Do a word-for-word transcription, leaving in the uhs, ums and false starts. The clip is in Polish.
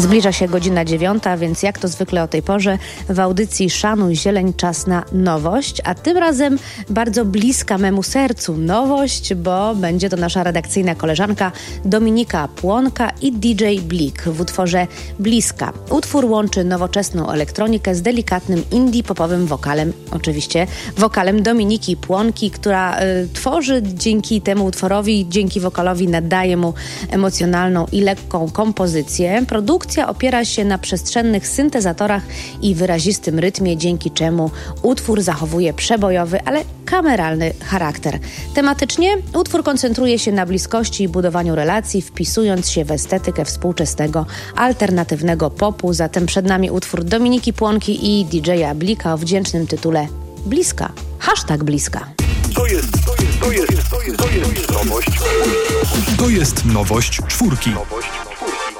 Zbliża się godzina dziewiąta, więc jak to zwykle o tej porze w audycji Szanuj Zieleń czas na nowość, a tym razem bardzo bliska memu sercu nowość, bo będzie to nasza redakcyjna koleżanka Dominika Płonka i D J Blik w utworze Bliska. Utwór łączy nowoczesną elektronikę z delikatnym indie-popowym wokalem, oczywiście wokalem Dominiki Płonki, która y, tworzy dzięki temu utworowi, dzięki wokalowi nadaje mu emocjonalną i lekką kompozycję. Produkcja opiera się na przestrzennych syntezatorach i wyrazistym rytmie, dzięki czemu utwór zachowuje przebojowy, ale kameralny charakter. Tematycznie utwór koncentruje się na bliskości i budowaniu relacji, wpisując się w estetykę współczesnego, alternatywnego popu. Zatem przed nami utwór Dominiki Płonki i D J Blika o wdzięcznym tytule Bliska. Hashtag Bliska. To jest, to jest, to jest, to jest, to jest nowość. To jest nowość czwórki. Nowość.